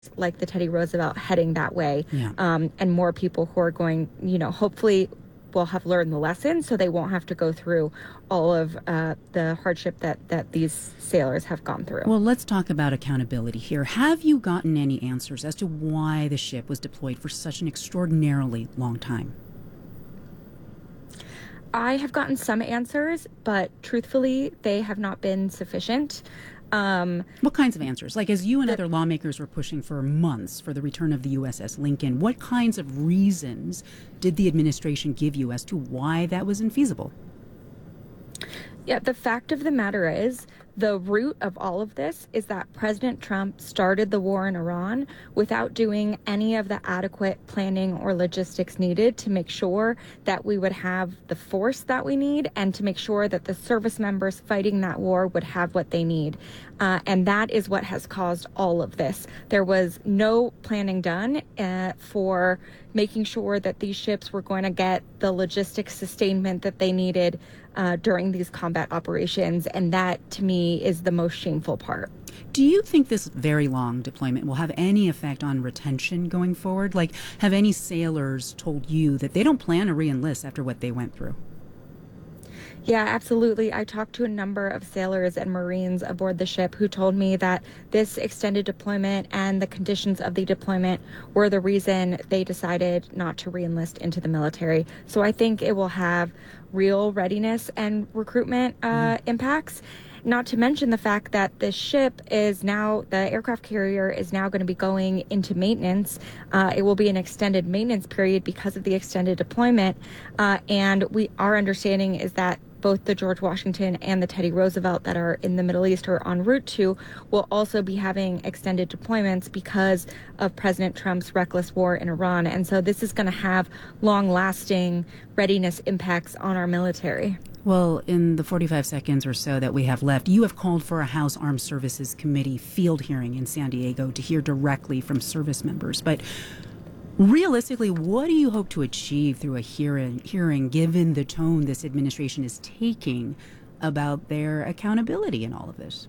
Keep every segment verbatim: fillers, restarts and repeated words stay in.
like the Teddy Roosevelt heading that way. Yeah. Um, and more people who are going, you know, hopefully will have learned the lesson so they won't have to go through all of uh, the hardship that, that these sailors have gone through. Well, let's talk about accountability here. Have you gotten any answers as to why the ship was deployed for such an extraordinarily long time? I have gotten some answers, but truthfully, they have not been sufficient. Um, what kinds of answers? Like, as you and the, other lawmakers were pushing for months for the return of the U S S Lincoln, what kinds of reasons did the administration give you as to why that was infeasible? Yeah, the fact of the matter is, the root of all of this is that President Trump started the war in Iran without doing any of the adequate planning or logistics needed to make sure that we would have the force that we need and to make sure that the service members fighting that war would have what they need. Uh, and that is what has caused all of this. There was no planning done uh, for making sure that these ships were going to get the logistics sustainment that they needed uh, during these combat operations. And that, to me, is the most shameful part. Do you think this very long deployment will have any effect on retention going forward? Like, have any sailors told you that they don't plan to re-enlist after what they went through? Yeah, absolutely. I talked to a number of sailors and Marines aboard the ship who told me that this extended deployment and the conditions of the deployment were the reason they decided not to re-enlist into the military. So I think it will have real readiness and recruitment uh, mm. impacts. Not to mention the fact that this ship is now, the aircraft carrier is now going to be going into maintenance. Uh, it will be an extended maintenance period because of the extended deployment. Uh, and we, our understanding is that both the George Washington and the Teddy Roosevelt that are in the Middle East or en route to will also be having extended deployments because of President Trump's reckless war in Iran. And so this is going to have long-lasting readiness impacts on our military. Well, in the forty-five seconds or so that we have left, you have called for a House Armed Services Committee field hearing in San Diego to hear directly from service members. But realistically, what do you hope to achieve through a hearing, hearing given the tone this administration is taking about their accountability in all of this?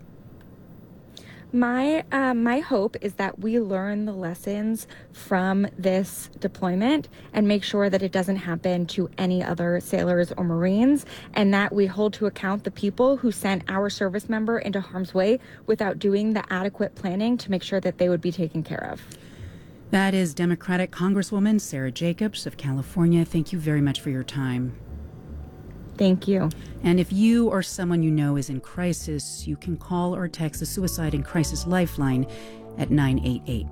My uh, my hope is that we learn the lessons from this deployment and make sure that it doesn't happen to any other sailors or Marines, and that we hold to account the people who sent our service member into harm's way without doing the adequate planning to make sure that they would be taken care of. That is Democratic Congresswoman Sara Jacobs of California. Thank you very much for your time. Thank you. And if you or someone you know is in crisis, you can call or text the Suicide and Crisis Lifeline at nine eight eight.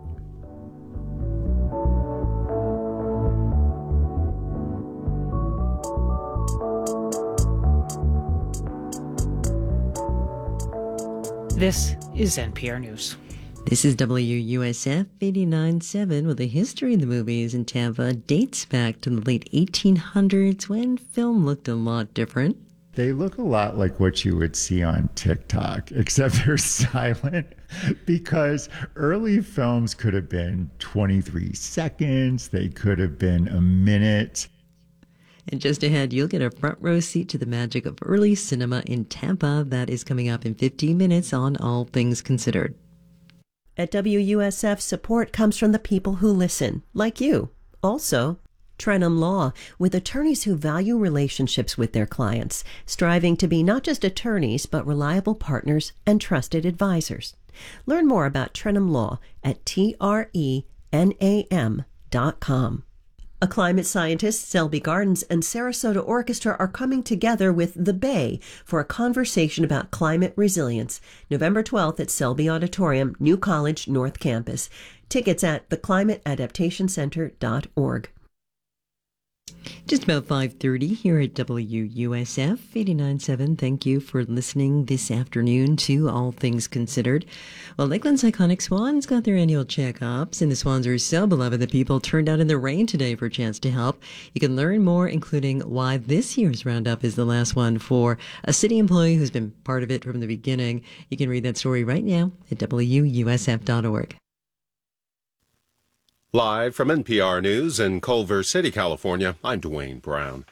This is N P R News. This is W U S F eighty-nine point seven, where the history of the movies in Tampa dates back to the late eighteen hundreds when film looked a lot different. They look a lot like what you would see on TikTok, except they're silent, because early films could have been twenty-three seconds, they could have been a minute. And just ahead, you'll get a front row seat to the magic of early cinema in Tampa. That is coming up in fifteen minutes on All Things Considered. At W U S F, support comes from the people who listen, like you. Also, Trenum Law, with attorneys who value relationships with their clients, striving to be not just attorneys, but reliable partners and trusted advisors. Learn more about Trenum Law at T R E N A M dot com. A climate scientist, Selby Gardens, and Sarasota Orchestra are coming together with The Bay for a conversation about climate resilience, November twelfth at Selby Auditorium, New College, North Campus. Tickets at the climate adaptation center dot org. Just about five thirty here at W U S F eighty-nine point seven. Thank you for listening this afternoon to All Things Considered. Well, Lakeland's iconic Swans got their annual checkups, and the Swans are so beloved that people turned out in the rain today for a chance to help. You can learn more, including why this year's roundup is the last one for a city employee who's been part of it from the beginning. You can read that story right now at W U S F dot org. Live from N P R News in Culver City, California, I'm Dwayne Brown.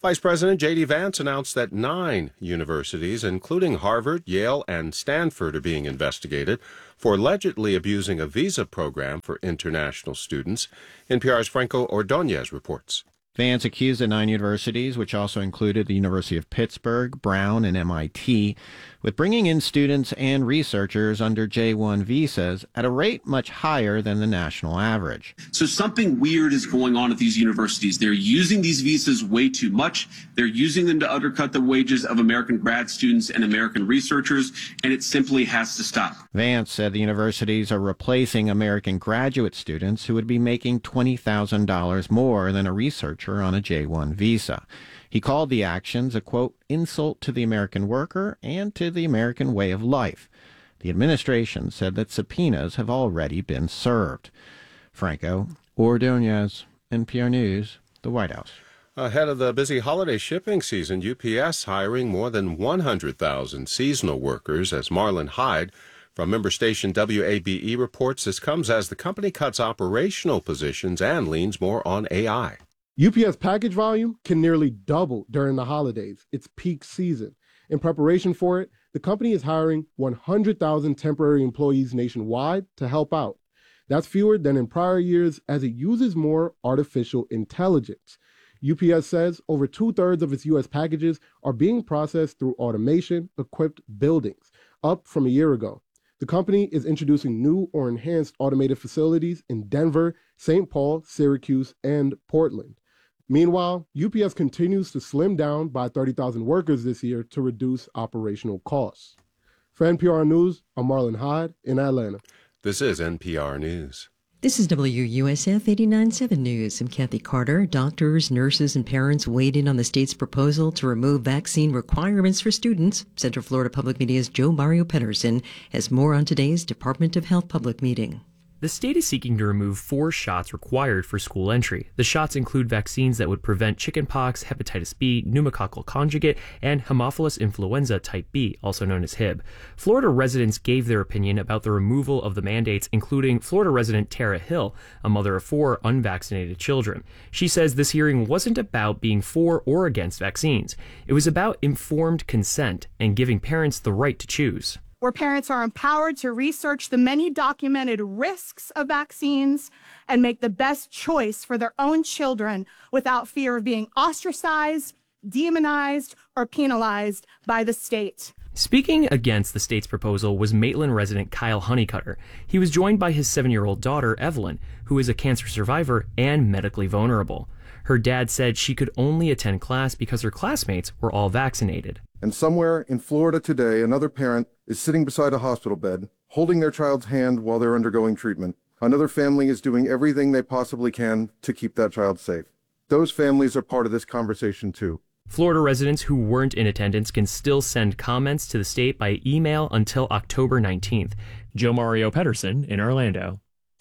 Vice President J D Vance announced that nine universities, including Harvard, Yale, and Stanford, are being investigated for allegedly abusing a visa program for international students. N P R's Franco Ordonez reports. Vance accused the nine universities, which also included the University of Pittsburgh, Brown, and M I T, with bringing in students and researchers under J one visas at a rate much higher than the national average. So something weird is going on at these universities. They're using these visas way too much. They're using them to undercut the wages of American grad students and American researchers, and it simply has to stop. Vance said the universities are replacing American graduate students who would be making twenty thousand dollars more than a researcher on a J one visa. He called the actions a, quote, insult to the American worker and to the American way of life. The administration said that subpoenas have already been served. Franco Ordonez, N P R News, the White House. Ahead of the busy holiday shipping season, U P S hiring more than one hundred thousand seasonal workers, as Marlon Hyde from member station W A B E reports. This comes as the company cuts operational positions and leans more on A I. U P S package volume can nearly double during the holidays, its peak season. In preparation for it, the company is hiring one hundred thousand temporary employees nationwide to help out. That's fewer than in prior years as it uses more artificial intelligence. U P S says over two-thirds of its U S packages are being processed through automation-equipped buildings, up from a year ago. The company is introducing new or enhanced automated facilities in Denver, Saint Paul, Syracuse, and Portland. Meanwhile, U P S continues to slim down by thirty thousand workers this year to reduce operational costs. For N P R News, I'm Marlon Hyde in Atlanta. This is N P R News. This is W U S F eighty-nine point seven News. I'm Kathy Carter. Doctors, nurses, and parents weighed in on the state's proposal to remove vaccine requirements for students. Central Florida Public Media's Joe Mario Pedersen has more on today's Department of Health public meeting. The state is seeking to remove four shots required for school entry. The shots include vaccines that would prevent chickenpox, hepatitis B, pneumococcal conjugate, and Haemophilus influenza type B, also known as H I B. Florida residents gave their opinion about the removal of the mandates, including Florida resident Tara Hill, a mother of four unvaccinated children. She says this hearing wasn't about being for or against vaccines. It was about informed consent and giving parents the right to choose, where parents are empowered to research the many documented risks of vaccines and make the best choice for their own children without fear of being ostracized, demonized, or penalized by the state. Speaking against the state's proposal was Maitland resident Kyle Honeycutter. He was joined by his seven-year-old daughter, Evelyn, who is a cancer survivor and medically vulnerable. Her dad said she could only attend class because her classmates were all vaccinated. And somewhere in Florida today, another parent is sitting beside a hospital bed, holding their child's hand while they're undergoing treatment. Another family is doing everything they possibly can to keep that child safe. Those families are part of this conversation too. Florida residents who weren't in attendance can still send comments to the state by email until October nineteenth. Joe Mario Pedersen in Orlando.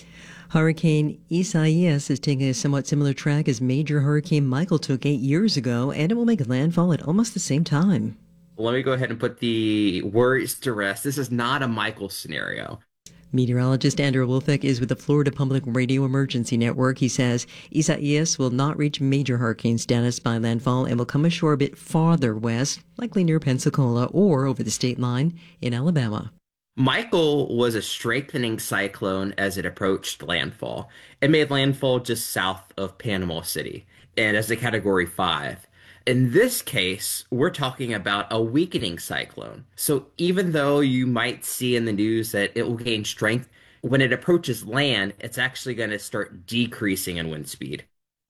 Hurricane Isaias is taking a somewhat similar track as Major Hurricane Michael took eight years ago, and it will make landfall at almost the same time. Let me go ahead and put the worries to rest. This is not a Michael scenario. Meteorologist Andrew Wolfeck is with the Florida Public Radio Emergency Network. He says Isaias will not reach major hurricane status by landfall and will come ashore a bit farther west, likely near Pensacola or over the state line in Alabama. Michael was a strengthening cyclone as it approached landfall. It made landfall just south of Panama City and as a category five. In this case, we're talking about a weakening cyclone. So even though you might see in the news that it will gain strength, when it approaches land, it's actually going to start decreasing in wind speed.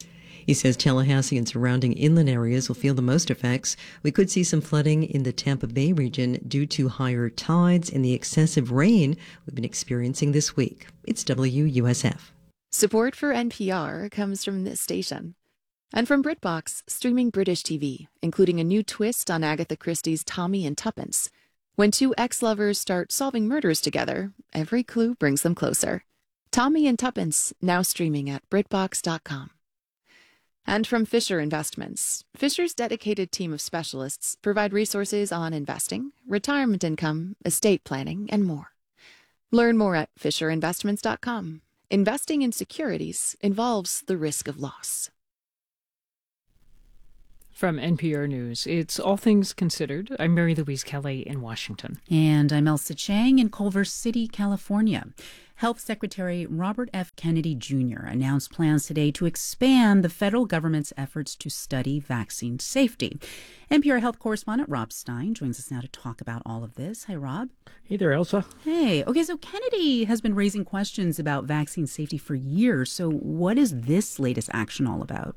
He says Tallahassee and surrounding inland areas will feel the most effects. We could see some flooding in the Tampa Bay region due to higher tides and the excessive rain we've been experiencing this week. It's W U S F. Support for N P R comes from this station. And from BritBox, streaming British T V, including a new twist on Agatha Christie's Tommy and Tuppence. When two ex-lovers start solving murders together, every clue brings them closer. Tommy and Tuppence, now streaming at Britbox dot com. And from Fisher Investments, Fisher's dedicated team of specialists provide resources on investing, retirement income, estate planning, and more. Learn more at Fisher Investments dot com. Investing in securities involves the risk of loss. From N P R News, it's All Things Considered. I'm Mary Louise Kelly in Washington. And I'm Elsa Chang in Culver City, California. Health Secretary Robert F. Kennedy Junior announced plans today to expand the federal government's efforts to study vaccine safety. N P R health correspondent Rob Stein joins us now to talk about all of this. Hi, Rob. Hey there, Elsa. Hey. Okay, so Kennedy has been raising questions about vaccine safety for years. So what is this latest action all about?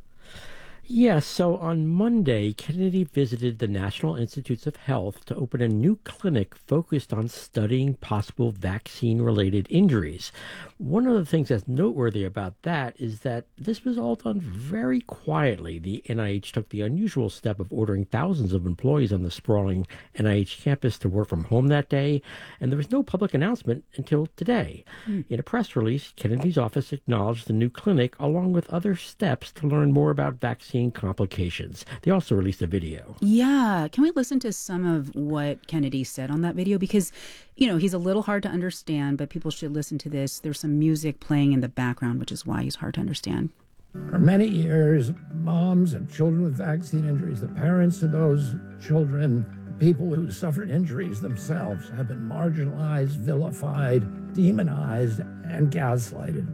Yeah, so on Monday, Kennedy visited the National Institutes of Health to open a new clinic focused on studying possible vaccine-related injuries. One of the things that's noteworthy about that is that this was all done very quietly. The N I H took the unusual step of ordering thousands of employees on the sprawling N I H campus to work from home that day, and there was no public announcement until today. Hmm. In a press release, Kennedy's office acknowledged the new clinic along with other steps to learn more about vaccine complications. They also released a video. Yeah. Can we listen to some of what Kennedy said on that video? Because, you know, he's a little hard to understand, but people should listen to this. There's some music playing in the background, which is why he's hard to understand. For many years, moms and children with vaccine injuries, the parents of those children, people who suffered injuries themselves, have been marginalized, vilified, demonized, and gaslighted.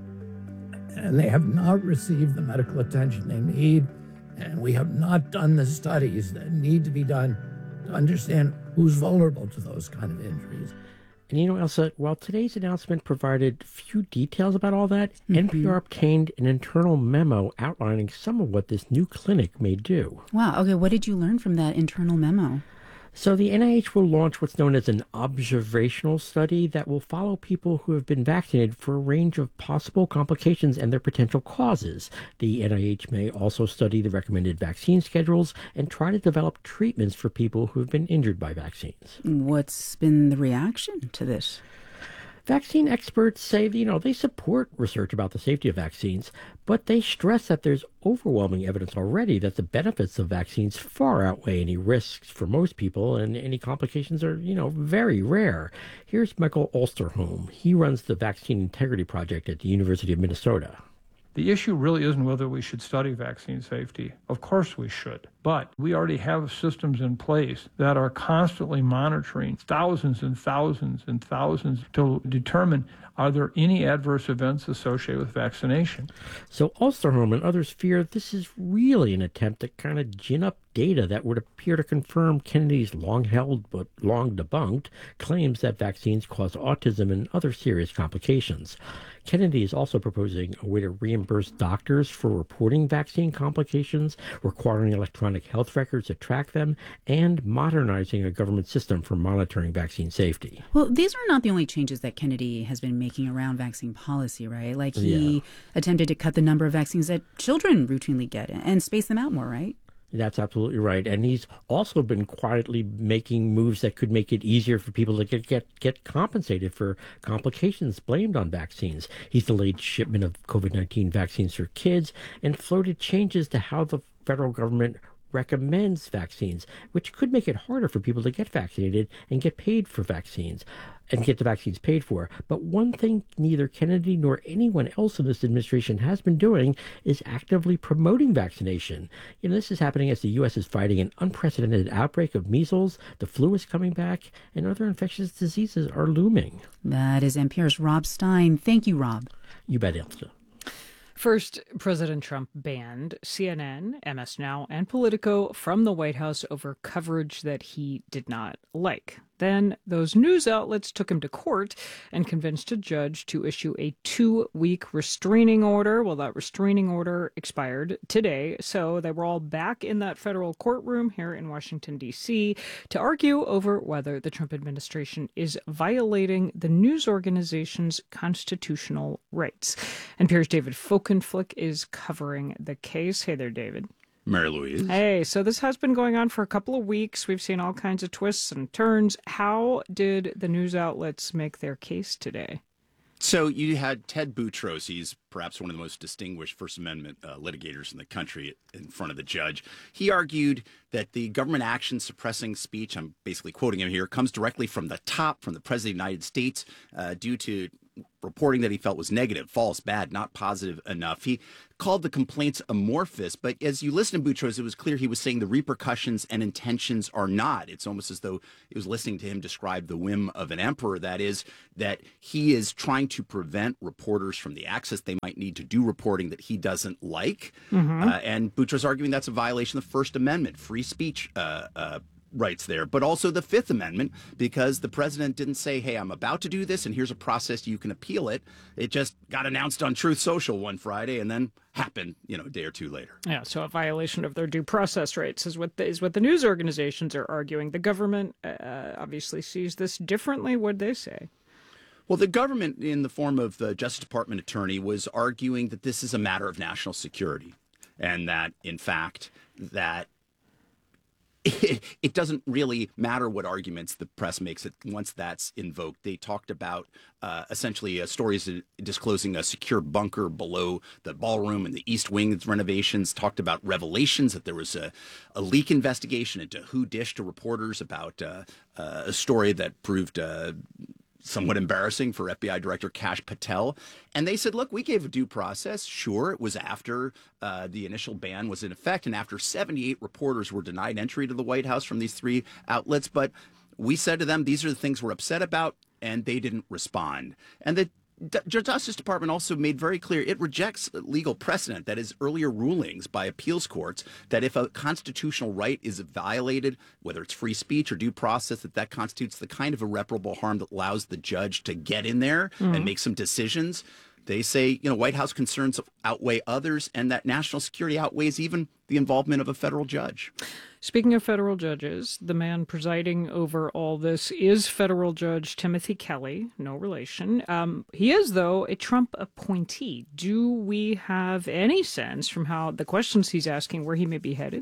And they have not received the medical attention they need. And we have not done the studies that need to be done to understand who's vulnerable to those kind of injuries. And you know, Elsa, while today's announcement provided few details about all that, mm-hmm. N P R obtained an internal memo outlining some of what this new clinic may do. Wow. Okay, what did you learn from that internal memo? So the N I H will launch what's known as an observational study that will follow people who have been vaccinated for a range of possible complications and their potential causes. The N I H may also study the recommended vaccine schedules and try to develop treatments for people who have been injured by vaccines. What's been the reaction to this? Vaccine experts say, you know, they support research about the safety of vaccines, but they stress that there's overwhelming evidence already that the benefits of vaccines far outweigh any risks for most people, and any complications are, you know, very rare. Here's Michael Osterholm. He runs the Vaccine Integrity Project at the University of Minnesota. The issue really isn't whether we should study vaccine safety. Of course we should. But we already have systems in place that are constantly monitoring thousands and thousands and thousands to determine, are there any adverse events associated with vaccination? So Osterholm and others fear this is really an attempt to kind of gin up data that would appear to confirm Kennedy's long-held but long debunked claims that vaccines cause autism and other serious complications. Kennedy is also proposing a way to reimburse doctors for reporting vaccine complications, requiring electronic health records to track them, and modernizing a government system for monitoring vaccine safety. Well, these are not the only changes that Kennedy has been making around vaccine policy, right? Like he yeah. attempted to cut the number of vaccines that children routinely get and space them out more, right? That's absolutely right. And he's also been quietly making moves that could make it easier for people to get, get, get compensated for complications blamed on vaccines. He's delayed shipment of COVID nineteen vaccines for kids and floated changes to how the federal government recommends vaccines, which could make it harder for people to get vaccinated and get paid for vaccines and get the vaccines paid for. But one thing neither Kennedy nor anyone else in this administration has been doing is actively promoting vaccination. You know, this is happening as the U S is fighting an unprecedented outbreak of measles, the flu is coming back, and other infectious diseases are looming. That is N P R's Rob Stein. Thank you, Rob. You bet, Elsa. First, President Trump banned C N N, M S Now, and Politico from the White House over coverage that he did not like. Then those news outlets took him to court and convinced a judge to issue a two-week restraining order. Well, that restraining order expired today, so they were all back in that federal courtroom here in Washington, D C to argue over whether the Trump administration is violating the news organization's constitutional rights. N P R's David Folkenflik is covering the case. Hey there, David. Mary Louise. Hey, so this has been going on for a couple of weeks. We've seen all kinds of twists and turns. How did the news outlets make their case today? So you had Ted Boutros. He's perhaps one of the most distinguished First Amendment uh, litigators in the country in front of the judge. He argued that the government action suppressing speech, I'm basically quoting him here, comes directly from the top, from the President of the United States, uh, due to reporting that he felt was negative, false, bad, not positive enough. He called the complaints amorphous, but as you listen to Boutros, it was clear he was saying the repercussions and intentions are not. It's almost as though it was listening to him describe the whim of an emperor. That is, that he is trying to prevent reporters from the access they might need to do reporting that he doesn't like. Mm-hmm. Uh, and Boutros arguing that's a violation of the First Amendment, free speech uh, uh rights there, but also the Fifth Amendment, because the president didn't say, hey, I'm about to do this and here's a process you can appeal it. It just got announced on Truth Social one Friday and then happened, you know, a day or two later. Yeah, so a violation of their due process rights is what the, is what the news organizations are arguing. The government uh, obviously sees this differently. What'd they say? Well, the government, in the form of the Justice Department attorney, was arguing that this is a matter of national security and that, in fact, that it doesn't really matter what arguments the press makes it once that's invoked. They talked about uh, essentially uh, stories disclosing a secure bunker below the ballroom and the East Wing renovations, talked about revelations that there was a, a leak investigation into who dished to reporters about uh, uh, a story that proved uh, somewhat embarrassing for F B I Director Kash Patel. And they said, look, we gave a due process. Sure, it was after uh, the initial ban was in effect and after seventy-eight reporters were denied entry to the White House from these three outlets. But we said to them, these are the things we're upset about, and they didn't respond. And the The Justice Department also made very clear it rejects legal precedent, that is, earlier rulings by appeals courts, that if a constitutional right is violated, whether it's free speech or due process, that that constitutes the kind of irreparable harm that allows the judge to get in there mm-hmm. and make some decisions. They say, you know, White House concerns outweigh others, and that national security outweighs even the involvement of a federal judge. Speaking of federal judges, the man presiding over all this is federal Judge Timothy Kelly, no relation. Um, he is, though, a Trump appointee. Do we have any sense from how the questions he's asking where he may be headed?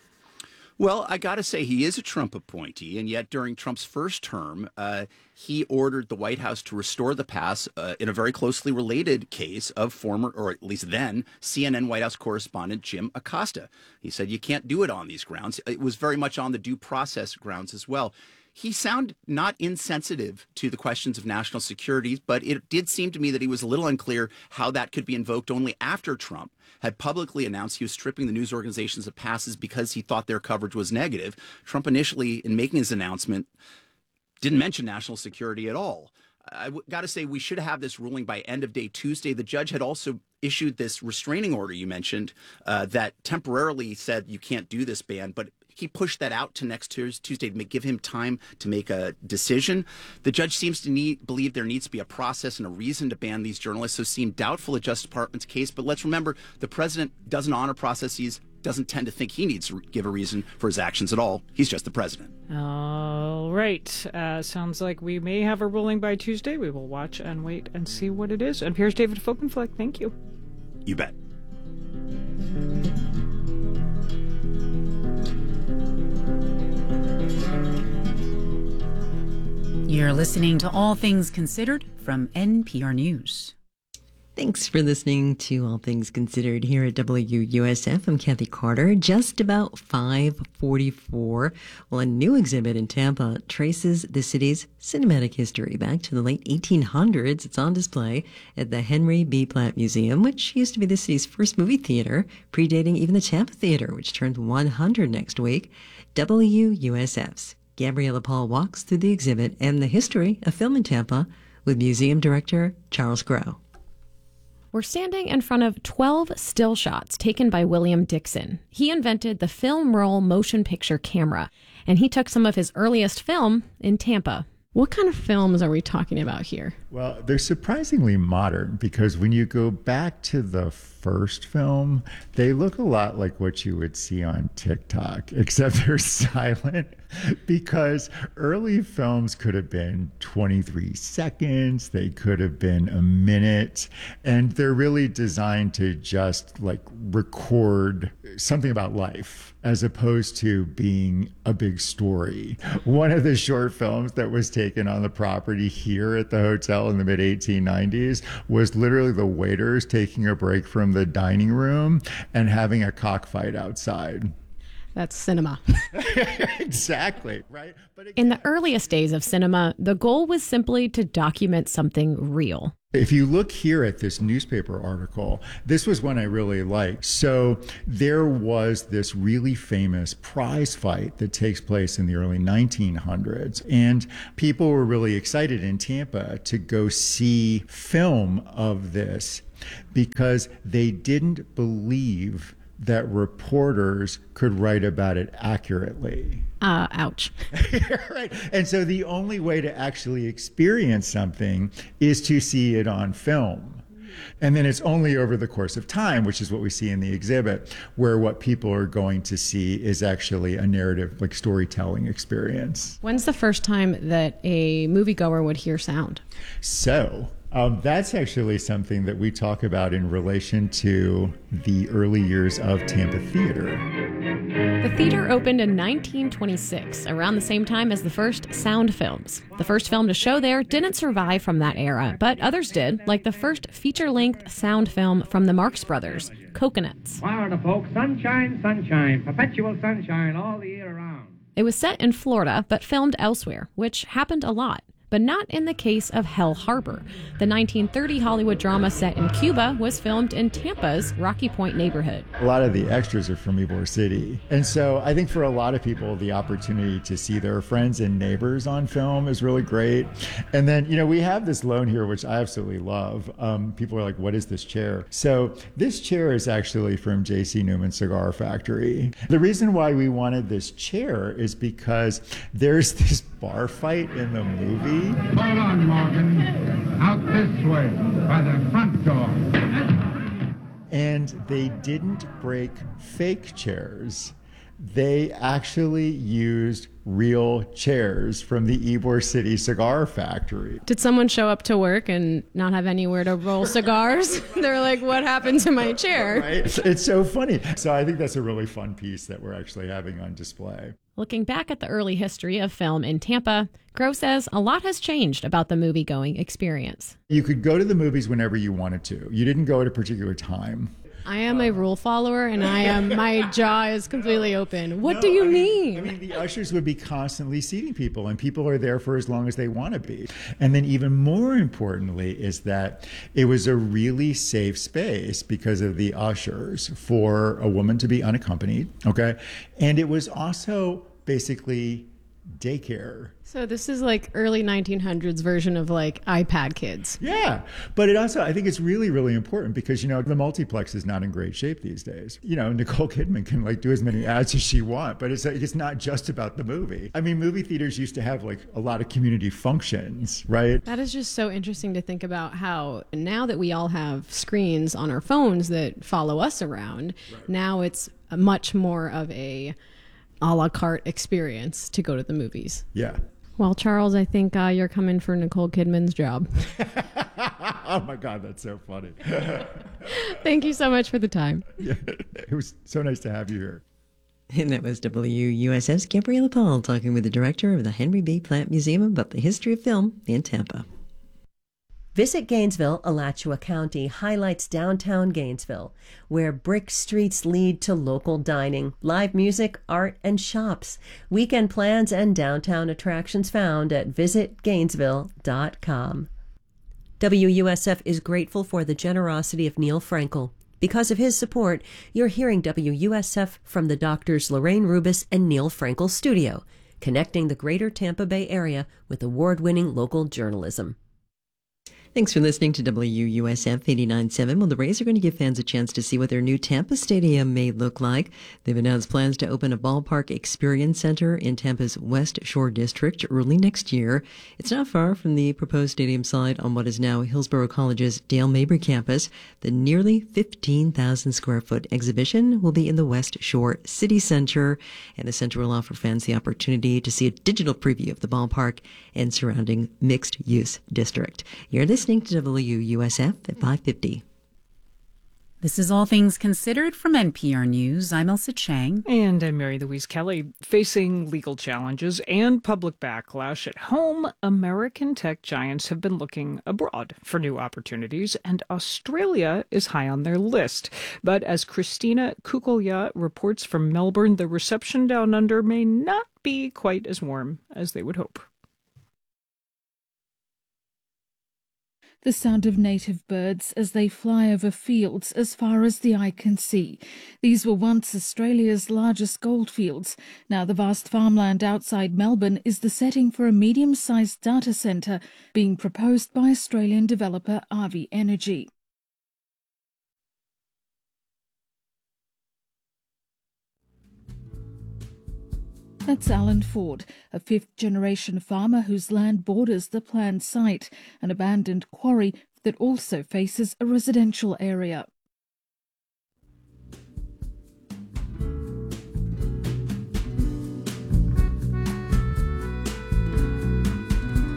Well, I got to say, he is a Trump appointee, and yet during Trump's first term, uh, he ordered the White House to restore the pass uh, in a very closely related case of former, or at least then, C N N White House correspondent Jim Acosta. He said, you can't do it on these grounds. It was very much on the due process grounds as well. He sounded not insensitive to the questions of national security, but it did seem to me that he was a little unclear how that could be invoked only after Trump had publicly announced he was stripping the news organizations of passes because he thought their coverage was negative. Trump initially, in making his announcement, didn't mention national security at all. I got to say, we should have this ruling by end of day Tuesday. The judge had also issued this restraining order you mentioned uh, that temporarily said you can't do this ban, but he pushed that out to next Tuesday to give him time to make a decision. The judge seems to need, believe there needs to be a process and a reason to ban these journalists, so seemed doubtful of Justice Department's case. But let's remember, the president doesn't honor processes, doesn't tend to think he needs to give a reason for his actions at all. He's just the president. All right. Uh, sounds like we may have a ruling by Tuesday. We will watch and wait and see what it is. And here's David Folkenflik. Thank you. You bet. You're listening to All Things Considered from N P R News. Thanks for listening to All Things Considered here at W U S F. I'm Kathy Carter. Just about five forty-four. Well, a new exhibit in Tampa traces the city's cinematic history back to the late eighteen hundreds. It's on display at the Henry B. Platt Museum, which used to be the city's first movie theater, predating even the Tampa Theater, which turned one hundred next week. W U S F's Gabriella Paul walks through the exhibit and the history of film in Tampa with museum director Charles Grow. We're standing in front of twelve still shots taken by William Dixon. He invented the film roll motion picture camera, and he took some of his earliest film in Tampa. What kind of films are we talking about here? Well, they're surprisingly modern because when you go back to the first film, they look a lot like what you would see on TikTok, except they're silent because early films could have been twenty-three seconds, they could have been a minute, and they're really designed to just like record something about life as opposed to being a big story. One of the short films that was taken on the property here at the hotel in the mid eighteen nineties was literally the waiters taking a break from the dining room and having a cockfight outside. That's cinema. Exactly, right? But again, in the earliest days of cinema, the goal was simply to document something real. If you look here at this newspaper article, this was one I really liked. So there was this really famous prize fight that takes place in the early nineteen hundreds. And people were really excited in Tampa to go see film of this because they didn't believe that reporters could write about it accurately. Uh, ouch. Right. And so the only way to actually experience something is to see it on film. And then it's only over the course of time, which is what we see in the exhibit, where what people are going to see is actually a narrative, like storytelling experience. When's the first time that a moviegoer would hear sound? So um, that's actually something that we talk about in relation to the early years of Tampa theater. The theater opened in nineteen twenty-six, around the same time as the first sound films. The first film to show there didn't survive from that era, but others did, like the first feature-length sound film from the Marx Brothers, Coconuts. Florida, folks, sunshine, sunshine, perpetual sunshine all the year around. It was set in Florida, but filmed elsewhere, which happened a lot. But not in the case of Hell Harbor. The nineteen thirty Hollywood drama set in Cuba was filmed in Tampa's Rocky Point neighborhood. A lot of the extras are from Ybor City. And so I think for a lot of people, the opportunity to see their friends and neighbors on film is really great. And then, you know, we have this loan here, which I absolutely love. Um, people are like, what is this chair? So this chair is actually from J C Newman Cigar Factory. The reason why we wanted this chair is because there's this bar fight in the movie. Hold on, Morgan. Out this way, by the front door. And they didn't break fake chairs. They actually used real chairs from the Ybor City Cigar Factory. Did someone show up to work and not have anywhere to roll cigars? They're like, what happened to my chair? Right? It's, it's so funny. So I think that's a really fun piece that we're actually having on display. Looking back at the early history of film in Tampa, Groh says a lot has changed about the movie-going experience. You could go to the movies whenever you wanted to. You didn't go at a particular time. I am a rule follower, and I am. My jaw is completely open. What no, do you I mean? mean? I mean, the ushers would be constantly seating people, and people are there for as long as they want to be. And then even more importantly is that it was a really safe space because of the ushers for a woman to be unaccompanied, okay? And it was also basically daycare. So this is like early nineteen hundreds version of like iPad kids. Yeah. But it also, I think it's really, really important because, you know, the multiplex is not in great shape these days. You know, Nicole Kidman can like do as many ads as she wants, but it's, it's not just about the movie. I mean, movie theaters used to have like a lot of community functions, right? That is just so interesting to think about how now that we all have screens on our phones that follow us around, right. Now it's much more of a a la carte experience to go to the movies. Yeah. Well, Charles, I think uh, you're coming for Nicole Kidman's job. Oh my God, that's so funny. Thank you so much for the time. Yeah, it was so nice to have you here. And that was W U S F's Gabriella Paul talking with the director of the Henry B. Platt Museum about the history of film in Tampa. Visit Gainesville, Alachua County highlights downtown Gainesville, where brick streets lead to local dining, live music, art, and shops. Weekend plans and downtown attractions found at visit gainesville dot com. W U S F is grateful for the generosity of Neil Frankel. Because of his support, you're hearing W U S F from the doctors Lorraine Rubis and Neil Frankel Studio, connecting the greater Tampa Bay area with award-winning local journalism. Thanks for listening to W U S F eighty-nine point seven. Well, the Rays are going to give fans a chance to see what their new Tampa Stadium may look like. They've announced plans to open a ballpark experience center in Tampa's West Shore District early next year. It's not far from the proposed stadium site on what is now Hillsborough College's Dale Mabry campus. The nearly fifteen thousand square foot exhibition will be in the West Shore City Center, and the center will offer fans the opportunity to see a digital preview of the ballpark and surrounding mixed-use district. You're listening to W U S F at five fifty. This is All Things Considered from N P R News. I'm Elsa Chang. And I'm Mary Louise Kelly. Facing legal challenges and public backlash at home, American tech giants have been looking abroad for new opportunities, and Australia is high on their list. But as Christina Kukulya reports from Melbourne, the reception down under may not be quite as warm as they would hope. the sound of native birds as they fly over fields as far as the eye can see. These were once Australia's largest goldfields. Now the vast farmland outside Melbourne is the setting for a medium-sized data centre being proposed by Australian developer R V Energy. That's Alan Ford, a fifth-generation farmer whose land borders the planned site, an abandoned quarry that also faces a residential area.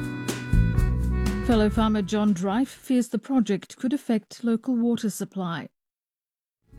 Fellow farmer John Drive fears the project could affect local water supply.